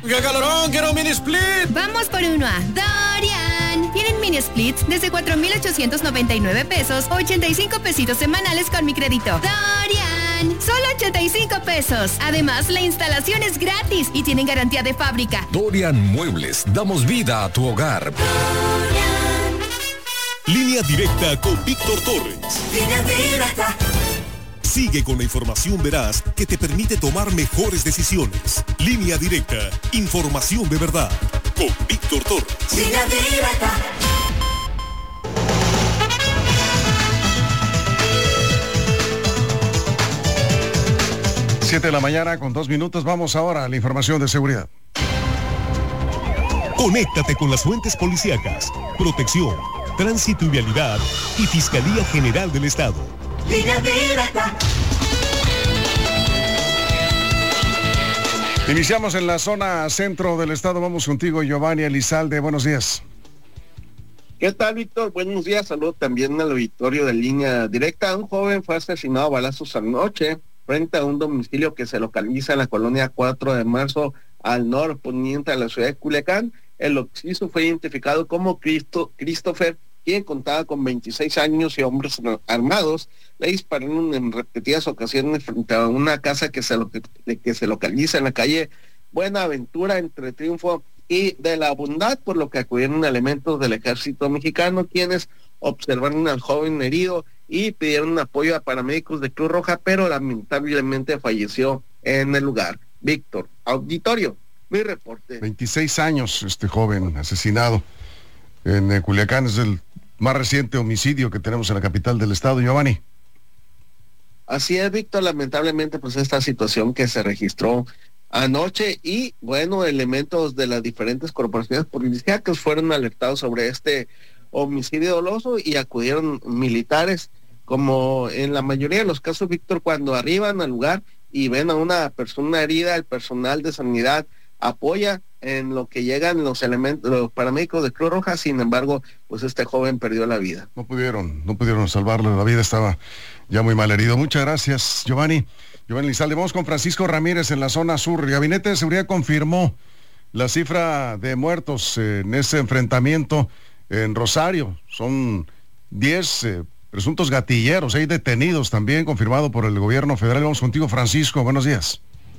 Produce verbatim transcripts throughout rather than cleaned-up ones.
¡Qué calorón! ¡Quiero un mini split! Vamos por uno a Dorian. Tienen mini splits desde cuatro mil ochocientos noventa y nueve pesos, ochenta y cinco pesitos semanales con mi crédito. Dorian, solo ochenta y cinco pesos. Además, la instalación es gratis y tienen garantía de fábrica. Dorian Muebles, damos vida a tu hogar. Dorian. Línea directa con Víctor Torres. Línea directa. Sigue con la información veraz que te permite tomar mejores decisiones. Línea directa, información de verdad. Con Víctor Torres. Línea directa. Siete de la mañana con dos minutos. Vamos ahora a la información de seguridad. Conéctate con las fuentes policíacas, protección, tránsito y vialidad y Fiscalía General del Estado. Línea directa. Iniciamos en la zona centro del estado. Vamos contigo, Giovanni Elizalde. Buenos días. ¿Qué tal, Víctor? Buenos días. Saludo también al auditorio de Línea Directa. Un joven fue asesinado a balazos anoche frente a un domicilio que se localiza en la colonia cuatro de marzo al norponiente de la ciudad de Culiacán. El occiso fue identificado como Cristo, Christopher, quien contaba con veintiséis años y hombres armados. Le dispararon en repetidas ocasiones frente a una casa que se, lo, que se localiza en la calle Buenaventura, entre Triunfo y de la Bondad, por lo que acudieron elementos del ejército mexicano, quienes observaron al joven herido y pidieron apoyo a paramédicos de Cruz Roja, pero lamentablemente falleció en el lugar. Víctor, auditorio, mi reporte. veintiséis años este joven asesinado en eh, Culiacán. Es el más reciente homicidio que tenemos en la capital del estado, Giovanni. Así es, Víctor, lamentablemente pues esta situación que se registró anoche y bueno, elementos de las diferentes corporaciones policíacas fueron alertados sobre este homicidio doloso y acudieron militares, como en la mayoría de los casos, Víctor, cuando arriban al lugar y ven a una persona herida, el personal de sanidad apoya en lo que llegan los elementos, los paramédicos de Cruz Roja. Sin embargo, pues este joven perdió la vida. No pudieron, no pudieron salvarle la vida, estaba ya muy mal herido. Muchas gracias, Giovanni. Giovanni Elizalde. Vamos con Francisco Ramírez en la zona sur. El Gabinete de Seguridad confirmó la cifra de muertos en ese enfrentamiento en Rosario. Son diez eh, presuntos gatilleros, hay detenidos también, confirmado por el gobierno federal. Vamos contigo, Francisco. Buenos días.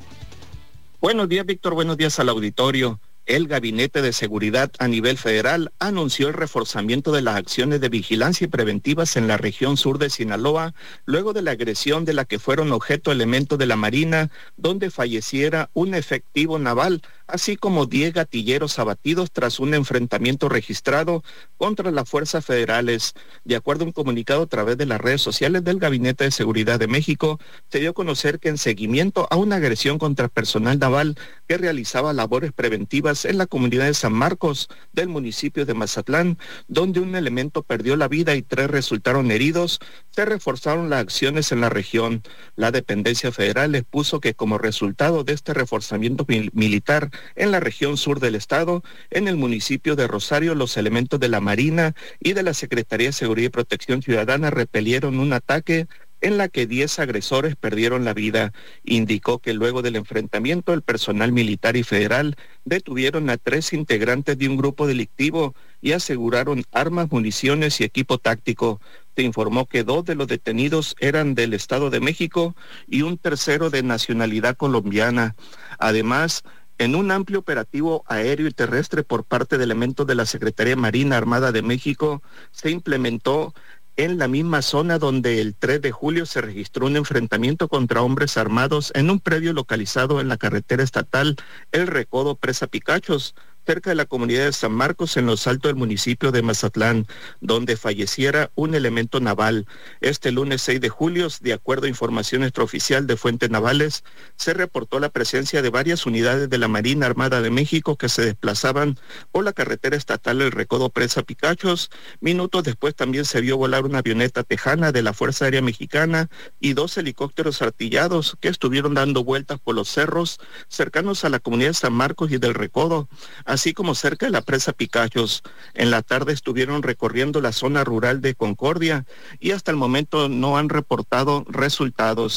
Buenos días, Víctor. Buenos días al auditorio. El Gabinete de Seguridad a nivel federal anunció el reforzamiento de las acciones de vigilancia y preventivas en la región sur de Sinaloa, luego de la agresión de la que fueron objeto elementos de la Marina, donde falleciera un efectivo naval, así como diez gatilleros abatidos tras un enfrentamiento registrado contra las fuerzas federales. De acuerdo a un comunicado a través de las redes sociales del Gabinete de Seguridad de México, se dio a conocer que en seguimiento a una agresión contra personal naval que realizaba labores preventivas en la comunidad de San Marcos del municipio de Mazatlán, donde un elemento perdió la vida y tres resultaron heridos, se reforzaron las acciones en la región. La dependencia federal expuso que como resultado de este reforzamiento mil- militar en la región sur del estado, en el municipio de Rosario, los elementos de la Marina y de la Secretaría de Seguridad y Protección Ciudadana repelieron un ataque en la que diez agresores perdieron la vida. Indicó que luego del enfrentamiento, el personal militar y federal detuvieron a tres integrantes de un grupo delictivo y aseguraron armas, municiones y equipo táctico. Se informó que dos de los detenidos eran del Estado de México y un tercero de nacionalidad colombiana. Además, en un amplio operativo aéreo y terrestre por parte de elementos de la Secretaría Marina Armada de México, se implementó en la misma zona donde el tres de julio se registró un enfrentamiento contra hombres armados en un predio localizado en la carretera estatal El Recodo Presa Picachos, cerca de la comunidad de San Marcos, en los altos del municipio de Mazatlán, donde falleciera un elemento naval. Este lunes seis de julio, de acuerdo a información extraoficial de fuentes navales, se reportó la presencia de varias unidades de la Marina Armada de México que se desplazaban por la carretera estatal El Recodo Presa Picachos. Minutos después también se vio volar una avioneta tejana de la Fuerza Aérea Mexicana y dos helicópteros artillados que estuvieron dando vueltas por los cerros cercanos a la comunidad de San Marcos y del Recodo, así como cerca de la presa Picachos. En la tarde estuvieron recorriendo la zona rural de Concordia y hasta el momento no han reportado resultados.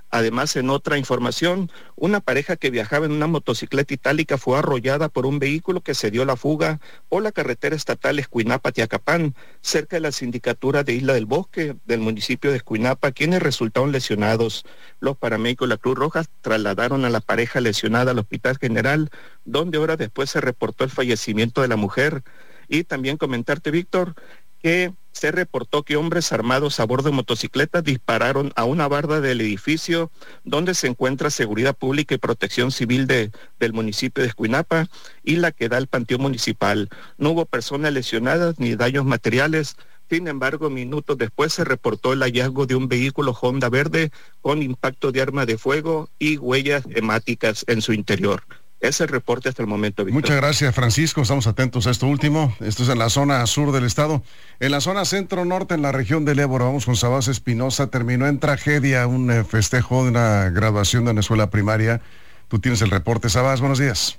Además, en otra información, una pareja que viajaba en una motocicleta itálica fue arrollada por un vehículo que se dio la fuga por la carretera estatal Escuinapa-Tiacapán, cerca de la sindicatura de Isla del Bosque del municipio de Escuinapa, quienes resultaron lesionados. Los paramédicos de la Cruz Roja trasladaron a la pareja lesionada al Hospital General, donde horas después se reportó el fallecimiento de la mujer. Y también comentarte, Víctor, que se reportó que hombres armados a bordo de motocicletas dispararon a una barda del edificio donde se encuentra Seguridad Pública y Protección Civil de, del municipio de Escuinapa y la que da el Panteón Municipal. No hubo personas lesionadas ni daños materiales. Sin embargo, minutos después se reportó el hallazgo de un vehículo Honda verde con impacto de arma de fuego y huellas hemáticas en su interior. Es el reporte hasta el momento, Víctor. Muchas gracias, Francisco. Estamos atentos a esto último. Esto es en la zona sur del estado. En la zona centro-norte, en la región del Ébora, vamos con Sabás Espinosa. Terminó en tragedia un eh, festejo de una graduación de una escuela primaria. Tú tienes el reporte, Sabás. Buenos días.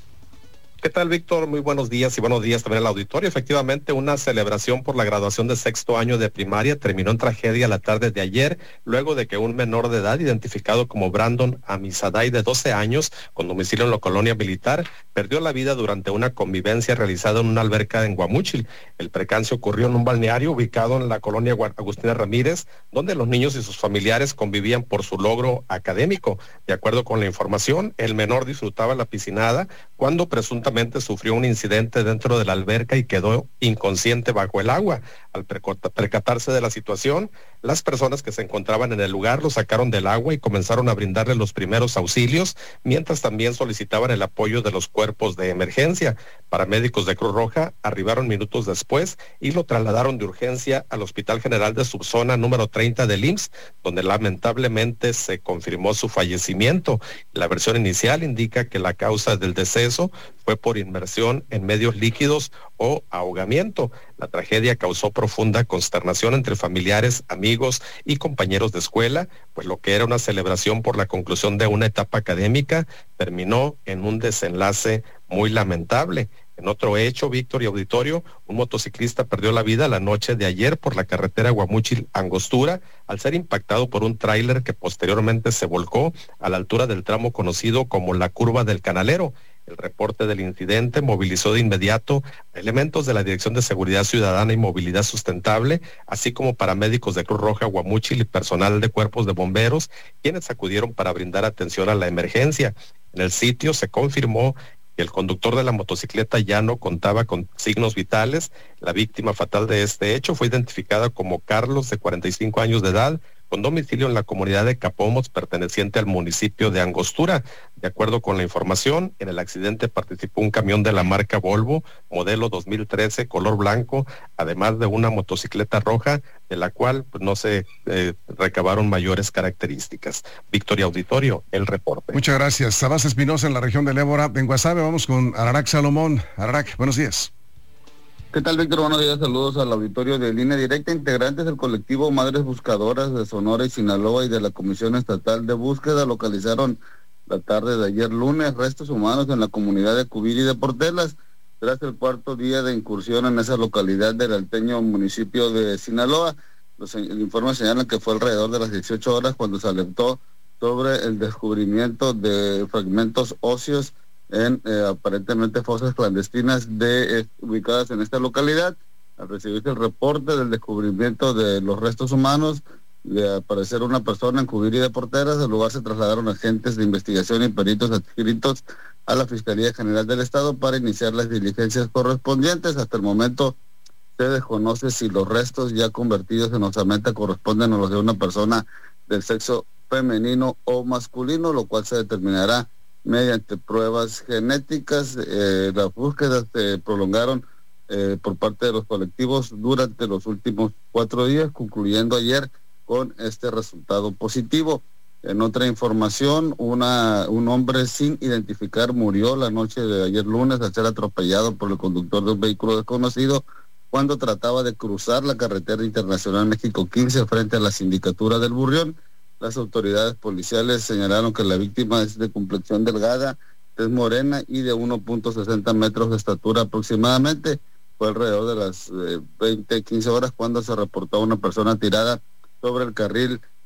¿Qué tal, Víctor? Muy buenos días y buenos días también al auditorio. Efectivamente, una celebración por la graduación de sexto año de primaria terminó en tragedia la tarde de ayer, luego de que un menor de edad, identificado como Brandon Amisaday, de doce años, con domicilio en la colonia militar, perdió la vida durante una convivencia realizada en una alberca en Guamúchil. El percance ocurrió en un balneario ubicado en la colonia Agustina Ramírez, donde los niños y sus familiares convivían por su logro académico. De acuerdo con la información, el menor disfrutaba la piscinada cuando presuntamente sufrió un incidente dentro de la alberca y quedó inconsciente bajo el agua. Al percatarse de la situación, las personas que se encontraban en el lugar lo sacaron del agua y comenzaron a brindarle los primeros auxilios, mientras también solicitaban el apoyo de los cuerpos de emergencia. Paramédicos de Cruz Roja arribaron minutos después y lo trasladaron de urgencia al Hospital General de Subzona número treinta del I M S S, donde lamentablemente se confirmó su fallecimiento. La versión inicial indica que la causa del deceso fue por inmersión en medios líquidos o ahogamiento. La tragedia causó profunda consternación entre familiares, amigos y compañeros de escuela, pues lo que era una celebración por la conclusión de una etapa académica terminó en un desenlace muy lamentable. En otro hecho, Víctor y auditorio, un motociclista perdió la vida la noche de ayer por la carretera Guamúchil-Angostura al ser impactado por un tráiler que posteriormente se volcó a la altura del tramo conocido como la Curva del Canalero. El reporte del incidente movilizó de inmediato elementos de la Dirección de Seguridad Ciudadana y Movilidad Sustentable, así como paramédicos de Cruz Roja Guamúchil y personal de cuerpos de bomberos, quienes acudieron para brindar atención a la emergencia. En el sitio se confirmó que el conductor de la motocicleta ya no contaba con signos vitales. La víctima fatal de este hecho fue identificada como Carlos, de cuarenta y cinco años de edad, con domicilio en la comunidad de Capomos, perteneciente al municipio de Angostura. De acuerdo con la información, en el accidente participó un camión de la marca Volvo, modelo dos mil trece, color blanco, además de una motocicleta roja, de la cual pues, no se eh, recabaron mayores características. Victoria Auditorio, el reporte. Muchas gracias. Sabás Espinosa en la región del Ébora. En Guasave vamos con Ararak Salomón. Ararak, buenos días. ¿Qué tal, Víctor? Buenos días, saludos al auditorio de Línea Directa. Integrantes del colectivo Madres Buscadoras de Sonora y Sinaloa y de la Comisión Estatal de Búsqueda localizaron la tarde de ayer lunes restos humanos en la comunidad de Cubiri de Portelas, tras el cuarto día de incursión en esa localidad del alteño municipio de Sinaloa. Los, el informe señala que fue alrededor de las dieciocho horas cuando se alertó sobre el descubrimiento de fragmentos óseos en eh, aparentemente fosas clandestinas de, eh, ubicadas en esta localidad. Al recibirse el reporte del descubrimiento de los restos humanos, de aparecer una persona en Cubiri de Porteras, al lugar se trasladaron agentes de investigación y peritos adscritos a la Fiscalía General del Estado para iniciar las diligencias correspondientes. Hasta el momento se desconoce si los restos ya convertidos en osamenta corresponden a los de una persona del sexo femenino o masculino, lo cual se determinará mediante pruebas genéticas. Eh, las búsquedas se prolongaron eh, por parte de los colectivos durante los últimos cuatro días, concluyendo ayer con este resultado positivo. En otra información, una, un hombre sin identificar murió la noche de ayer lunes al ser atropellado por el conductor de un vehículo desconocido cuando trataba de cruzar la carretera internacional México quince frente a la sindicatura del Burrión. Las autoridades policiales señalaron que la víctima es de complexión delgada, es morena y de uno punto sesenta metros de estatura aproximadamente. Fue alrededor de las eh, veinte, quince horas cuando se reportó a una persona tirada sobre el carril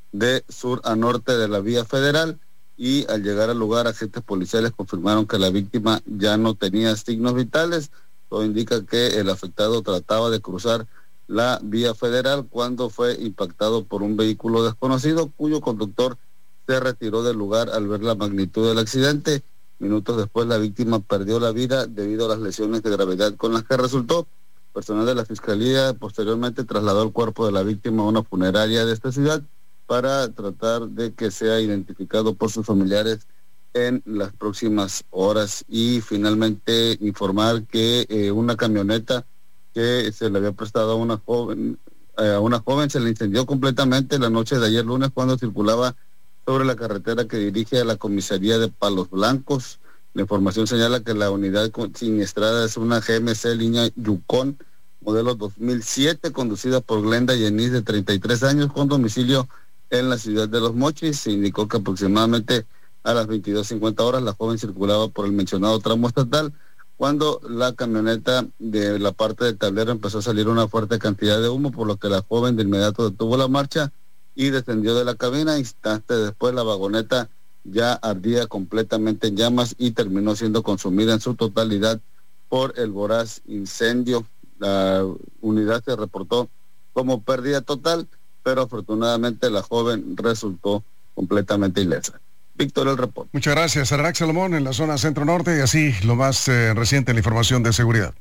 de sur a norte de la vía federal, y al llegar al lugar, agentes policiales confirmaron que la víctima ya no tenía signos vitales. Todo indica que el afectado trataba de cruzar la vía federal cuando fue impactado por un vehículo desconocido, cuyo conductor se retiró del lugar al ver la magnitud del accidente. Minutos después, la víctima perdió la vida debido a las lesiones de gravedad con las que resultó. Personal de la Fiscalía posteriormente trasladó el cuerpo de la víctima a una funeraria de esta ciudad para tratar de que sea identificado por sus familiares en las próximas horas. Y finalmente informar que eh, una camioneta que se le había prestado a una joven, eh, a una joven se le incendió completamente la noche de ayer lunes cuando circulaba sobre la carretera que dirige a la comisaría de Palos Blancos. La información señala que la unidad siniestrada es una G M C línea Yukon, modelo dos mil siete, conducida por Glenda Yenis, de treinta y tres años, con domicilio en la ciudad de Los Mochis. Se indicó que aproximadamente a las veintidós cincuenta horas la joven circulaba por el mencionado tramo estatal cuando la camioneta de la parte del tablero empezó a salir una fuerte cantidad de humo, por lo que la joven de inmediato detuvo la marcha y descendió de la cabina. Instantes después, la vagoneta ya ardía completamente en llamas y terminó siendo consumida en su totalidad por el voraz incendio. La unidad se reportó como pérdida total, pero afortunadamente la joven resultó completamente ilesa. Víctor, el reporte. Muchas gracias, Arax Salomón, en la zona centro-norte, y así lo más eh, reciente en la información de seguridad.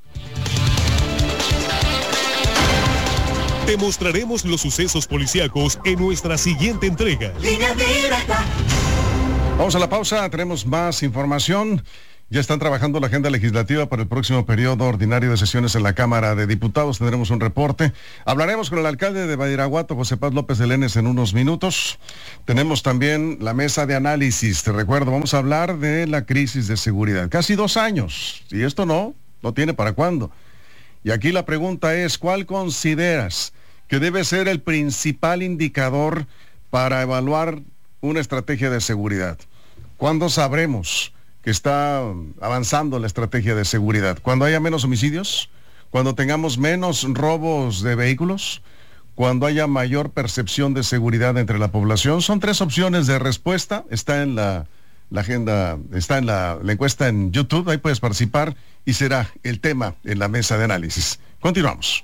Te mostraremos los sucesos policíacos en nuestra siguiente entrega. Línea Directa. Vamos a la pausa, tenemos más información. Ya están trabajando la agenda legislativa para el próximo periodo ordinario de sesiones en la Cámara de Diputados. Tendremos un reporte. Hablaremos con el alcalde de Badiraguato, José Paz López de Lenes, en unos minutos. Tenemos también la mesa de análisis. Te recuerdo, vamos a hablar de la crisis de seguridad. Casi dos años. Y esto no, no tiene para cuándo. Y aquí la pregunta es, ¿cuál consideras que debe ser el principal indicador para evaluar una estrategia de seguridad? ¿Cuándo sabremos que está avanzando la estrategia de seguridad? ¿Cuando haya menos homicidios? ¿Cuando tengamos menos robos de vehículos? ¿Cuando haya mayor percepción de seguridad entre la población? Son tres opciones de respuesta. Está en la, la agenda, está en la, la encuesta en YouTube, ahí puedes participar y será el tema en la mesa de análisis. Continuamos.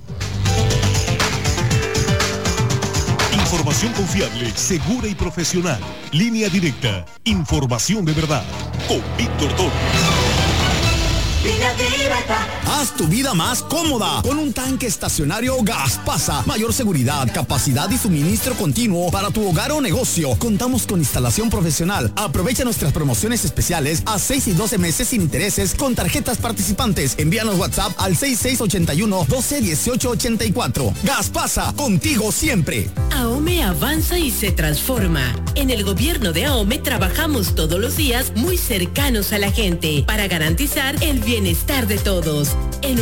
Información confiable, segura y profesional. Línea Directa. Información de verdad. Con Víctor Torres. Línea Directa. Haz tu vida más cómoda con un tanque estacionario Gaspasa. Mayor seguridad, capacidad y suministro continuo para tu hogar o negocio. Contamos con instalación profesional. Aprovecha nuestras promociones especiales a seis y doce meses sin intereses con tarjetas participantes. Envíanos WhatsApp al seis seis ocho uno, doce dieciocho ochenta y cuatro. Gaspasa, contigo siempre. AOME avanza y se transforma. En el gobierno de AOME trabajamos todos los días muy cercanos a la gente para garantizar el bienestar de todos.